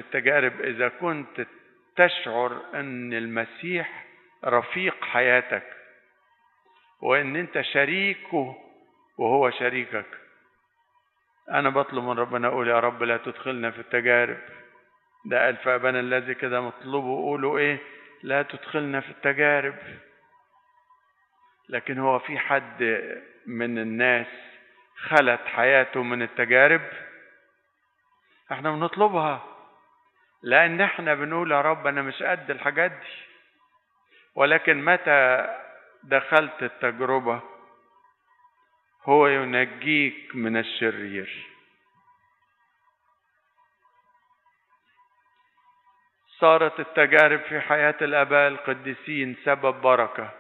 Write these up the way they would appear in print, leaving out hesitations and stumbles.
التجارب إذا كنت تشعر أن المسيح رفيق حياتك وأن أنت شريكه وهو شريكك. أنا بطلب من ربنا أقول يا رب لا تدخلنا في التجارب. ده قال فأبانا الذي كده مطلوبه قولوا إيه؟ لا تدخلنا في التجارب. لكن هو في حد من الناس خلت حياته من التجارب؟ احنا بنطلبها لأن احنا بنقول يا رب أنا مش قد الحاجات دي. ولكن متى دخلت التجربة هو ينجيك من الشرير. صارت التجارب في حياة الآباء القديسين سبب بركة،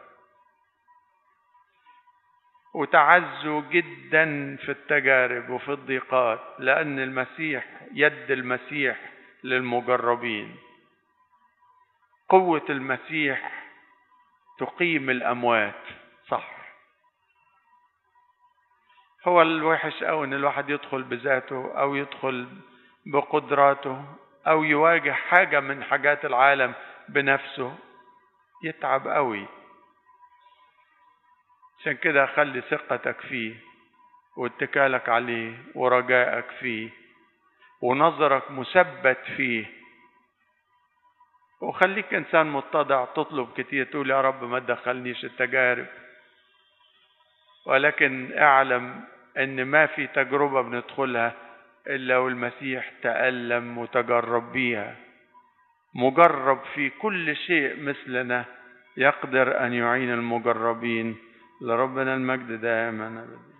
وتعزوا جدا في التجارب وفي الضيقات، لأن المسيح يد المسيح للمجربين. قوة المسيح تقيم الأموات. صح، هو الوحش أو أن الواحد يدخل بذاته أو يدخل بقدراته أو يواجه حاجة من حاجات العالم بنفسه، يتعب قوي. عشان كده خلي ثقتك فيه واتكالك عليه ورجائك فيه ونظرك مثبت فيه، وخليك إنسان متضع. تطلب كتير، تقول يا رب ما تدخلنيش التجارب، ولكن اعلم ان ما في تجربة بندخلها الا والمسيح تألم وتجرب بيها. مجرب في كل شيء مثلنا، يقدر ان يعين المجربين. لربنا المجد دائما.